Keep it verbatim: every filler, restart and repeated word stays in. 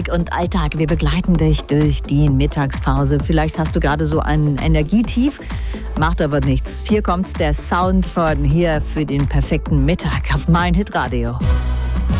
Musik und Alltag. Wir begleiten dich durch die Mittagspause. Vielleicht hast du gerade so ein Energietief, macht aber nichts. Hier kommt der Sound von hier für den perfekten Mittag auf mein Hitradio.